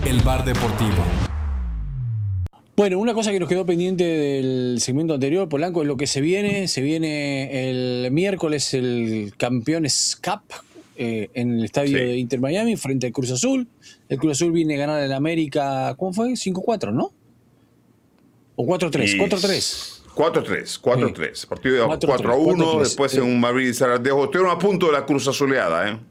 el bar deportivo. Bueno, una cosa que nos quedó pendiente del segmento anterior, Polanco, es lo que se viene. Se viene el miércoles el Campeones Cup en el estadio de Inter Miami frente al Cruz Azul. El Cruz Azul viene a ganar el América, ¿cómo fue? 5-4, ¿no? ¿O 4-3? 4-3. 4-3. Sí. Partido de 4-1, después en un Madrid y Zaragoza. Estuvieron a punto de la Cruz Azuleada, ¿eh?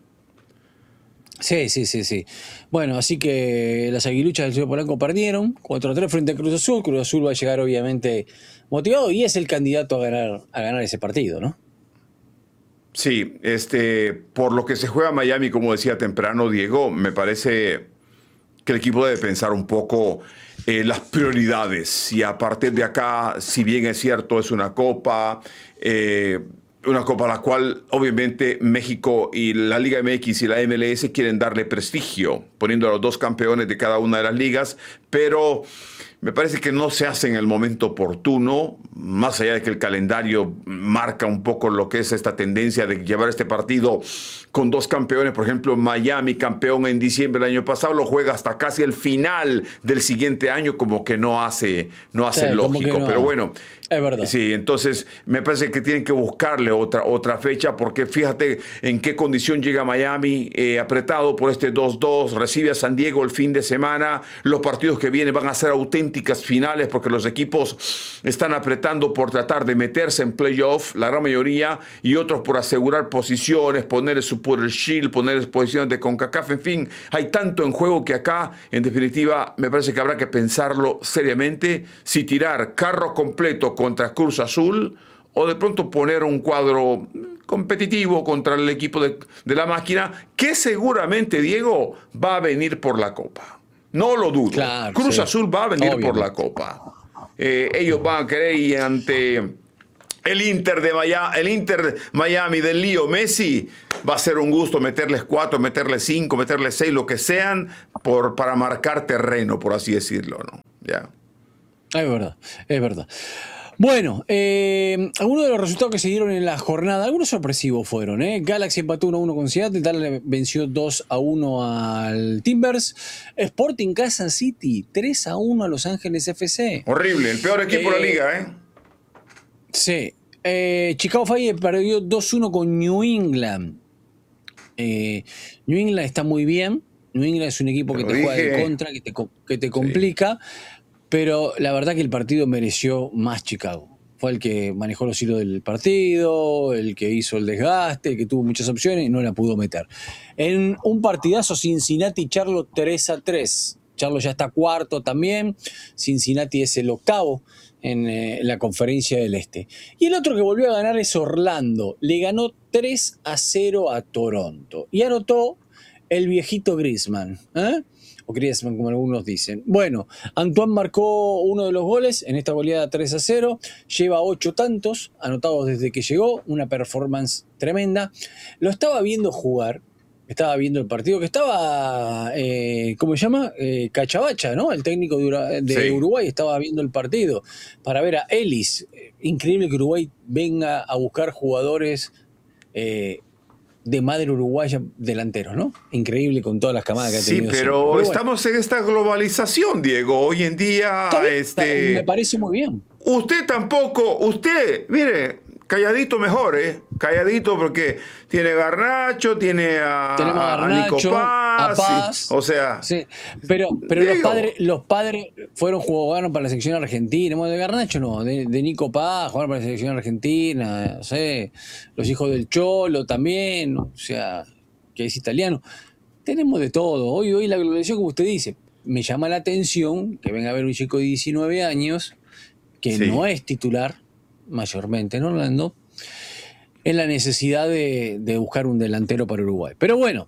Sí. Bueno, así que las aguiluchas del señor Polanco perdieron 4-3 frente a Cruz Azul. Cruz Azul va a llegar obviamente motivado y es el candidato a ganar ese partido, ¿no? Sí, por lo que se juega Miami, como decía temprano Diego, me parece que el equipo debe pensar un poco las prioridades. Y a partir de acá, si bien es cierto, es una copa a la cual obviamente México y la Liga MX y la MLS quieren darle prestigio, poniendo a los dos campeones de cada una de las ligas, pero me parece que no se hace en el momento oportuno, más allá de que el calendario marca un poco lo que es esta tendencia de llevar este partido con dos campeones. Por ejemplo, Miami, campeón en diciembre del año pasado, lo juega hasta casi el final del siguiente año, como que no hace lógico. No. Pero bueno, es verdad. Sí, entonces me parece que tienen que buscarle otra fecha, porque fíjate en qué condición llega Miami, apretado por este 2-2, recibe a San Diego el fin de semana. Los partidos que vienen van a ser auténticas finales, porque los equipos están apretando por tratar de meterse en playoff, la gran mayoría, y otros por asegurar posiciones, poner su Super Shield, poner posiciones de CONCACAF. En fin, hay tanto en juego que acá, en definitiva, me parece que habrá que pensarlo seriamente, si tirar carro completo contra Cruz Azul o de pronto poner un cuadro competitivo contra el equipo de la máquina, que seguramente, Diego, va a venir por la Copa. No lo dudo. Claro, Cruz sí. Azul va a venir Obviamente por la Copa. Ellos van a querer ir ante el Inter Miami del Lío Messi. Va a ser un gusto meterles 4, meterles 5, meterles 6, lo que sean, para marcar terreno, por así decirlo, ¿no? Ya. Es verdad. Bueno, algunos de los resultados que se dieron en la jornada, algunos sorpresivos fueron, Galaxy empató 1-1 con Seattle, Dallas venció 2-1 al Timbers, Sporting Kansas City 3-1 a Los Ángeles FC. Horrible, el peor equipo de la liga, Sí. Chicago Fire perdió 2-1 con New England. New England está muy bien. New England es un equipo que te juega de contra, que te complica. Sí. Pero la verdad que el partido mereció más Chicago. Fue el que manejó los hilos del partido, el que hizo el desgaste, el que tuvo muchas opciones y no la pudo meter. En un partidazo, Cincinnati y Charlotte 3-3. Charlotte ya está cuarto también. Cincinnati es el octavo en la conferencia del Este. Y el otro que volvió a ganar es Orlando. Le ganó 3-0 a Toronto. Y anotó el viejito Griezmann. O Griezmann, como algunos dicen. Bueno, Antoine marcó uno de los goles en esta goleada 3-0. Lleva 8 tantos anotados desde que llegó. Una performance tremenda. Lo estaba viendo jugar. Estaba viendo el partido que estaba, ¿cómo se llama? Cachabacha, ¿no? El técnico de Uruguay estaba viendo el partido para ver a Ellis. Increíble que Uruguay venga a buscar jugadores de madre uruguaya delanteros, ¿no? Increíble con todas las camadas que ha tenido. Sí, pero estamos en esta globalización, Diego. Hoy en día... me parece muy bien. Usted, mire, calladito mejor, calladito, porque tiene Garnacho, tiene a Nico Paz. A Paz. Sí, o sea... Sí, pero los padres fueron jugaron para la selección argentina. De Garnacho no, de Nico Paz, jugaron para la selección argentina, no sé. Los hijos del Cholo también, o sea, que es italiano. Tenemos de todo. Hoy la globalización, como usted dice, me llama la atención que venga a ver un chico de 19 años que no es titular, mayormente en Orlando, en la necesidad de buscar un delantero para Uruguay. Pero bueno,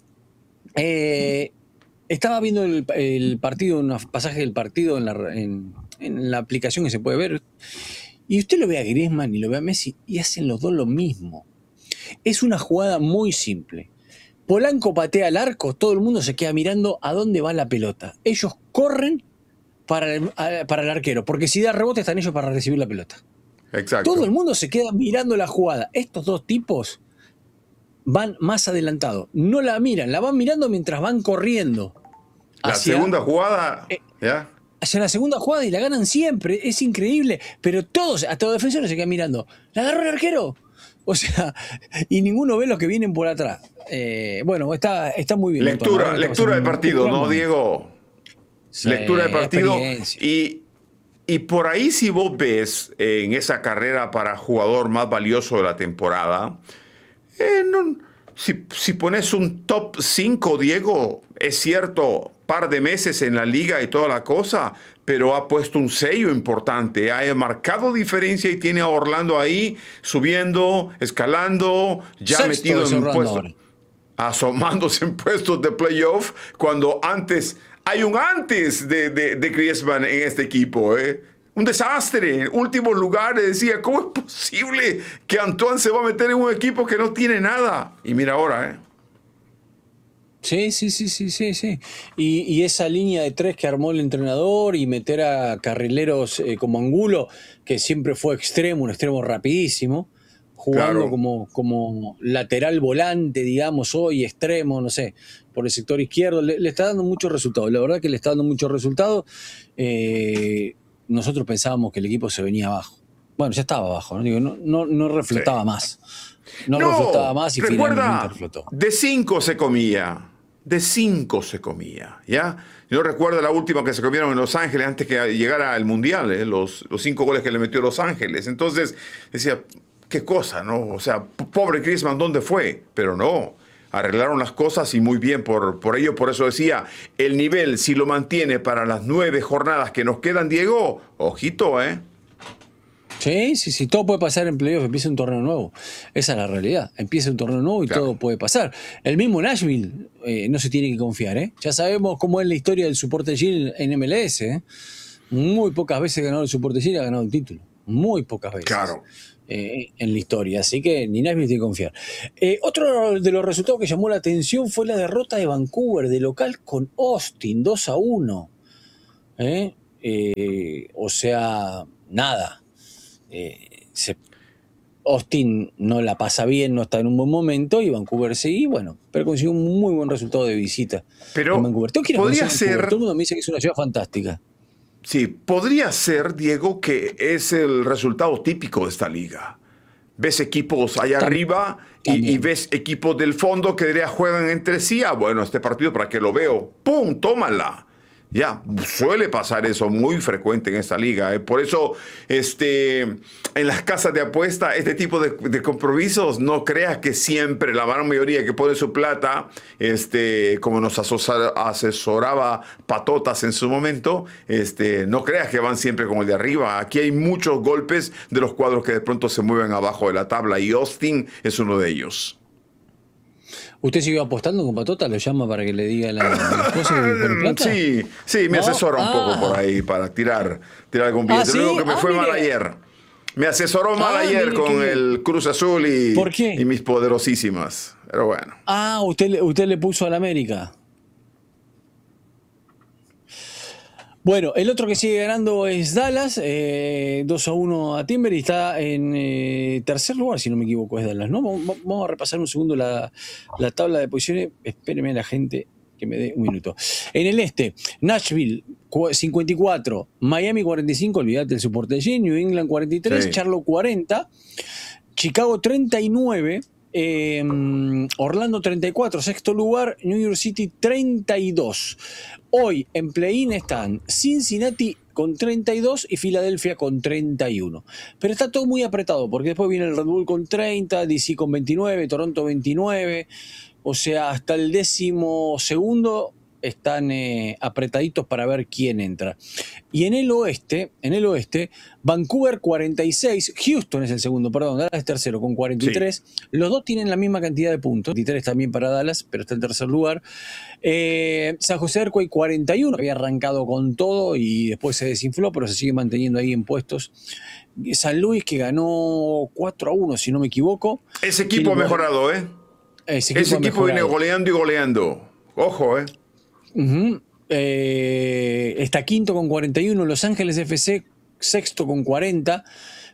estaba viendo el partido, un pasaje del partido en la aplicación que se puede ver, y usted lo ve a Griezmann y lo ve a Messi y hacen los dos lo mismo. Es una jugada muy simple. Polanco patea al arco, todo el mundo se queda mirando a dónde va la pelota. Ellos corren para el arquero, porque si da rebote están ellos para recibir la pelota. Exacto. Todo el mundo se queda mirando la jugada. Estos dos tipos van más adelantados. No la miran, la van mirando mientras van corriendo. La segunda jugada, ¿ya? Hacia la segunda jugada y la ganan siempre, es increíble, pero todos, hasta los defensores se quedan mirando. ¿La agarró el arquero? O sea, y ninguno ve los que vienen por atrás. Bueno, está muy bien. Lectura del partido, ¿no, Diego? Sí, lectura del partido. Y por ahí, si vos ves en esa carrera para jugador más valioso de la temporada, si pones un top 5, Diego, es cierto, par de meses en la liga y toda la cosa, pero ha puesto un sello importante, ha marcado diferencia y tiene a Orlando ahí subiendo, escalando, ya sexto metido en puestos, asomándose en puestos de playoff, cuando hay un antes de Griezmann en este equipo, Un desastre. Último lugar, decía, ¿cómo es posible que Antoine se va a meter en un equipo que no tiene nada? Y mira ahora, Sí. Y esa línea de 3 que armó el entrenador y meter a carrileros como Angulo, que siempre fue un extremo rapidísimo, jugando como lateral volante, digamos, hoy extremo, no sé, por el sector izquierdo, le está dando muchos resultados. La verdad que le está dando muchos resultados. Nosotros pensábamos que el equipo se venía abajo. Bueno, ya estaba abajo, ¿no? Digo, no reflotaba más. No reflotaba más y finalmente reflotó. De 5 se comía. De 5 se comía, ¿ya? Yo recuerdo la última que se comieron en Los Ángeles antes que llegara el Mundial, los 5 goles que le metió Los Ángeles. Entonces, decía, qué cosa, ¿no? O sea, pobre Griezmann, ¿dónde fue? Pero no, arreglaron las cosas y muy bien por ello. Por eso decía, el nivel, si lo mantiene para las 9 jornadas que nos quedan, Diego, ojito, Sí, todo puede pasar en playoff, empieza un torneo nuevo. Esa es la realidad. Empieza un torneo nuevo y todo puede pasar. El mismo Nashville no se tiene que confiar, Ya sabemos cómo es la historia del Supporter Shield en MLS, Muy pocas veces ganó el Supporter Shield y ha ganado el título. Muy pocas veces. Claro. En la historia. Así que ni Nashville tiene que confiar. Otro de los resultados que llamó la atención fue la derrota de Vancouver de local con Austin, 2-1. O sea, nada. Austin no la pasa bien, no está en un buen momento, y Vancouver sí, pero consiguió un muy buen resultado de visita. Pero en Vancouver. Podría ser. Todo el mundo me dice que es una ciudad fantástica. Sí, podría ser, Diego, que es el resultado típico de esta liga. Ves equipos allá arriba y ves equipos del fondo que juegan entre sí. Bueno, este partido, ¿para qué lo veo? ¡Pum! ¡Tómala! Ya, suele pasar eso muy frecuente en esta liga. Por eso, en las casas de apuesta, este tipo de compromisos, no creas que siempre la gran mayoría que pone su plata, como nos asesoraba Patotas en su momento, no creas que van siempre como el de arriba. Aquí hay muchos golpes de los cuadros que de pronto se mueven abajo de la tabla y Austin es uno de ellos. ¿Usted siguió apostando con Patota? ¿Lo llama para que le diga la cosa que pone plata? Sí, me asesora un poco por ahí para tirar algún billete. ¿Sí? Lo único que me fue mal ayer. Me asesoró mal ayer con el Cruz Azul y mis poderosísimas. Pero bueno. Usted le puso al América. Bueno, el otro que sigue ganando es Dallas, 2-1 a Timber y está en tercer lugar, si no me equivoco, es Dallas, ¿no? Vamos a repasar un segundo la tabla de posiciones. Espérenme la gente que me dé un minuto. En el este, Nashville 54, Miami 45, olvídate del Supporter Shield, New England 43, Charlotte 40, Chicago 39, Orlando 34, sexto lugar, New York City 32. Hoy en play-in están Cincinnati con 32 y Filadelfia con 31. Pero está todo muy apretado porque después viene el Red Bull con 30, DC con 29, Toronto 29. O sea, hasta el 12º están apretaditos para ver quién entra. Y en el oeste, Vancouver 46, Houston es el segundo, perdón, Dallas es tercero con 43. Sí. Los dos tienen la misma cantidad de puntos, 23 también para Dallas, pero está en tercer lugar. San José Earthquake 41, había arrancado con todo y después se desinfló, pero se sigue manteniendo ahí en puestos. San Luis que ganó 4-1, si no me equivoco. Ese equipo ha mejorado, Ese equipo viene goleando y goleando. Ojo, Uh-huh. Está quinto con 41, Los Ángeles FC sexto con 40,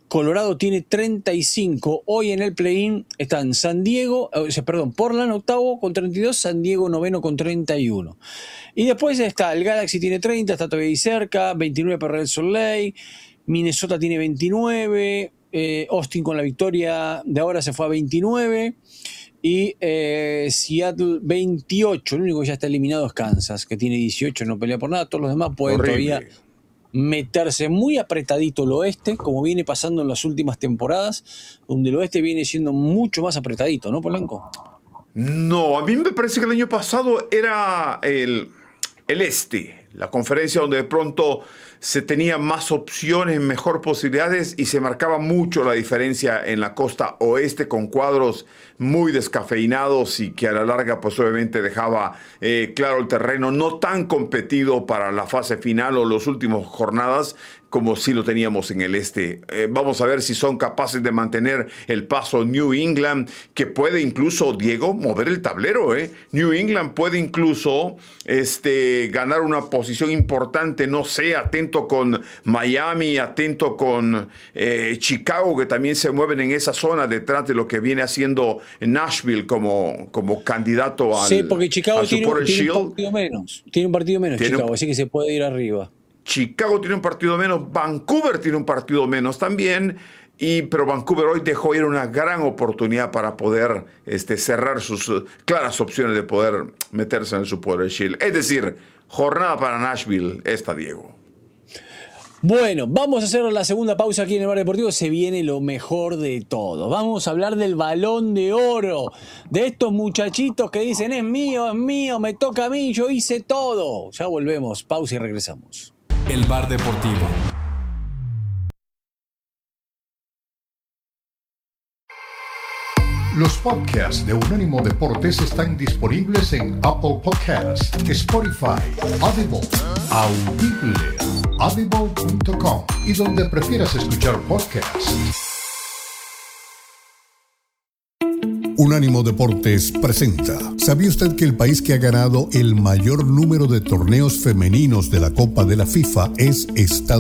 Colorado tiene 35. Hoy en el play-in están Portland octavo con 32, San Diego noveno con 31. Y después está el Galaxy tiene 30, está todavía ahí cerca, 29 para Real Salt Lake, Minnesota tiene 29, Austin con la victoria de ahora se fue a 29 y Seattle 28. El único que ya está eliminado es Kansas, que tiene 18, no pelea por nada. Todos los demás pueden todavía meterse. Muy apretadito el oeste, como viene pasando en las últimas temporadas, donde el oeste viene siendo mucho más apretadito, ¿no, Polanco? No, a mí me parece que el año pasado era el este, la conferencia donde de pronto se tenía más opciones, mejor posibilidades y se marcaba mucho la diferencia en la costa oeste con cuadros muy descafeinados y que a la larga pues obviamente dejaba claro el terreno no tan competido para la fase final o las últimas jornadas como sí lo teníamos en el este. Vamos a ver si son capaces de mantener el paso New England, que puede incluso, Diego, mover el tablero. New England puede incluso ganar una posición importante, no sé, atento con Miami, atento con Chicago, que también se mueven en esa zona detrás de lo que viene haciendo Nashville como candidato al Sí, porque Chicago tiene un Shield. partido menos. Tiene un partido menos Chicago, así que se puede ir arriba. Chicago tiene un partido menos, Vancouver tiene un partido menos también, pero Vancouver hoy dejó ir una gran oportunidad para poder cerrar sus claras opciones de poder meterse en el Supporters Shield. Es decir, jornada para Nashville esta, Diego. Bueno, vamos a hacer la segunda pausa aquí en el Bar Deportivo. Se viene lo mejor de todo. Vamos a hablar del Balón de Oro. De estos muchachitos que dicen, es mío, me toca a mí, yo hice todo. Ya volvemos, pausa y regresamos. El Bar Deportivo. Los podcasts de Unánimo Deportes están disponibles en Apple Podcasts, Spotify, Audible, audible.com y donde prefieras escuchar podcasts. Unánimo Deportes presenta. ¿Sabía usted que el país que ha ganado el mayor número de torneos femeninos de la Copa de la FIFA es Estados Unidos?